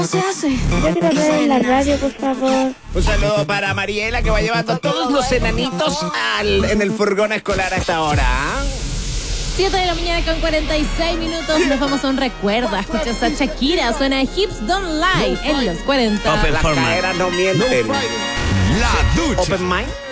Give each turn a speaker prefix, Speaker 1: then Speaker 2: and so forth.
Speaker 1: Yo quiero ver en la radio, por favor.
Speaker 2: Un saludo para Mariela, que va llevando a todos los enanitos en el furgón escolar a esta hora.
Speaker 3: 7 de la mañana con 46 minutos. Nos vamos a un recuerda. Escuchas a Shakira. Suena Hips Don't Lie en los 40.
Speaker 2: Las caderas no mienten.
Speaker 4: La ducha.
Speaker 2: Open Mind.